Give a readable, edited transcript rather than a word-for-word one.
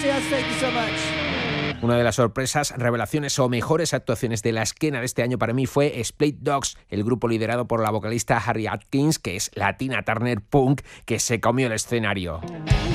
Gracias, thank you so much. Una de las sorpresas, revelaciones o mejores actuaciones de la esquena de este año para mí fue Split Dogs, el grupo liderado por la vocalista Harry Atkins, que es la Tina Turner punk que se comió el escenario.